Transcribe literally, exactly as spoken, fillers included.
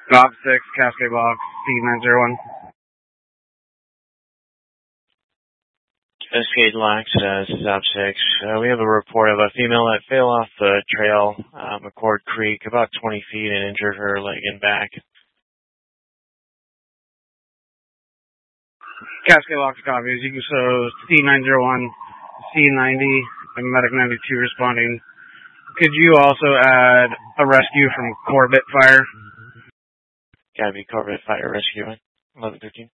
Bob six, Cascade Box, C nine zero one. Cascade Locks, uh, this is Op six. Uh, we have a report of a female that fell off the trail, uh, McCord Creek, about twenty feet and injured her leg and back. Cascade Locks copies. You can show C nine zero one, C ninety, and Medic ninety-two responding. Could you also add a rescue from Corbett Fire? Gotta be Corbett Fire Rescue, eleven thirteen.